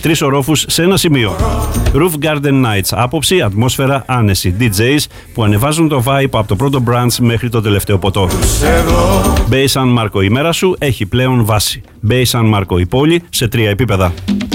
3 ορόφους σε ένα σημείο. Roof Garden Nights, άποψη, ατμόσφαιρα, άνεση. DJs που ανεβάζουν το vibe από το πρώτο brunch μέχρι το τελευταίο ποτό. Bay San Marco, η μέρα σου έχει πλέον βάση. Bay San Marco, η πόλη σε 3 επίπεδα.